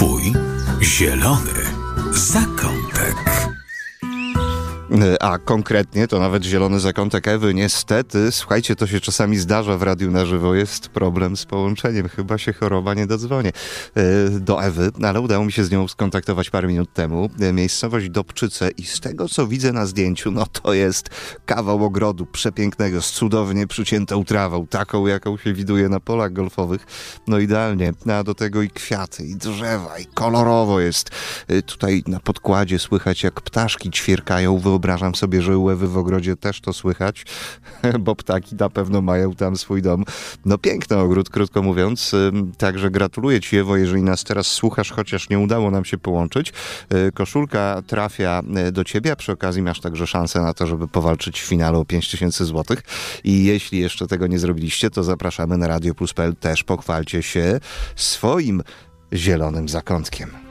Twój zielony zakątek. A konkretnie to nawet zielony zakątek Ewy. Niestety, słuchajcie, to się czasami zdarza w radiu na żywo. Jest problem z połączeniem. Chyba się choroba nie dodzwonię do Ewy, ale udało mi się z nią skontaktować parę minut temu. Miejscowość Dobczyce i z tego, co widzę na zdjęciu, no to jest kawał ogrodu przepięknego, z cudownie przyciętą trawą, taką, jaką się widuje na polach golfowych. No idealnie. A do tego i kwiaty, i drzewa, i kolorowo jest. Tutaj na podkładzie słychać, jak ptaszki ćwierkają. Wyobrażam sobie, że u Ewy w ogrodzie też to słychać, bo ptaki na pewno mają tam swój dom. No piękny ogród, krótko mówiąc. Także gratuluję Ci, Ewo, jeżeli nas teraz słuchasz, chociaż nie udało nam się połączyć. Koszulka trafia do Ciebie, a przy okazji masz także szansę na to, żeby powalczyć w finale o 5000 zł. I jeśli jeszcze tego nie zrobiliście, to zapraszamy na radioplus.pl. Też pochwalcie się swoim zielonym zakątkiem.